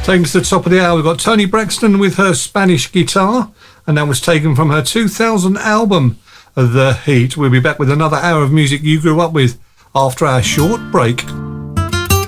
Taking us to the top of the hour, we've got Toni Braxton with her Spanish Guitar, and that was taken from her 2000 album, The Heat. We'll be back with another hour of music you grew up with after our short break.